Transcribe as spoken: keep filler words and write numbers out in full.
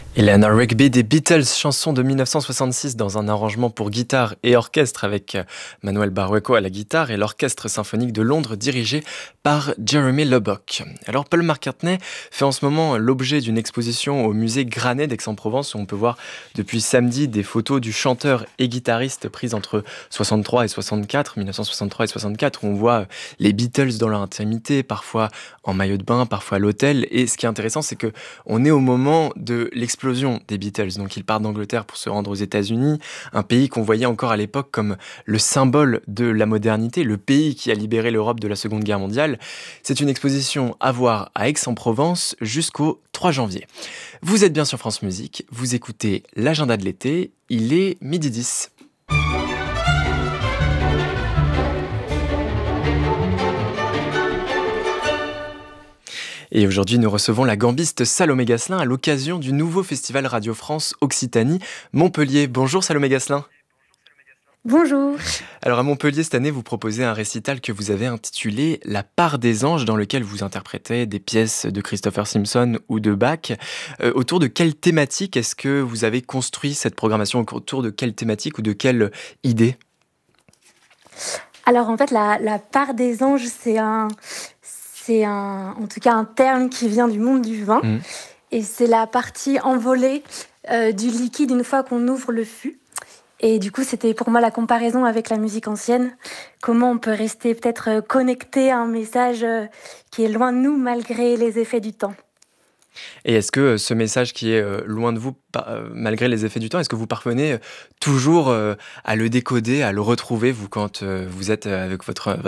Eleanor Rigby des Beatles, chanson de mille neuf cent soixante-six dans un arrangement pour guitare et orchestre avec euh, Manuel Barrueco à la guitare et l'Orchestre symphonique de Londres dirigé par Jeremy Lubbock. Alors Paul McCartney fait en ce moment l'objet d'une exposition au musée Granet d'Aix-en-Provence où on peut voir depuis samedi des photos du chanteur et guitariste prises entre soixante-trois et soixante-quatre, mille neuf cent soixante-trois et soixante-quatre, où on voit les Beatles dans leur intimité, parfois en maillot de bain, parfois à l'hôtel. Et ce qui est intéressant, c'est que on est au moment de l'explosion des Beatles. Donc ils partent d'Angleterre pour se rendre aux États-Unis, un pays qu'on voyait encore à l'époque comme le symbole de la modernité, le pays qui a libéré l'Europe de la Seconde Guerre mondiale. C'est une exposition à voir à Aix-en-Provence jusqu'au trois janvier. Vous êtes bien sur France Musique, vous écoutez l'agenda de l'été, il est midi dix. Et aujourd'hui, nous recevons la gambiste Salomé Gasselin à l'occasion du nouveau festival Radio France Occitanie Montpellier. Bonjour Salomé Gasselin. Bonjour. Alors à Montpellier, cette année, vous proposez un récital que vous avez intitulé La part des anges, dans lequel vous interprétez des pièces de Christopher Simpson ou de Bach. Euh, autour de quelle thématique est-ce que vous avez construit cette programmation? Autour de quelle thématique ou de quelle idée? Alors en fait, la, la part des anges, c'est un, c'est un, en tout cas un terme qui vient du monde du vin. Mmh. Et c'est la partie envolée euh, du liquide une fois qu'on ouvre le fût. Et du coup, c'était pour moi la comparaison avec la musique ancienne. Comment on peut rester peut-être euh, connecté à un message euh, qui est loin de nous malgré les effets du temps. Et est-ce que euh, ce message qui est euh, loin de vous, pa- euh, malgré les effets du temps, est-ce que vous parvenez euh, toujours euh, à le décoder, à le retrouver, vous, quand euh, vous êtes euh, avec votre,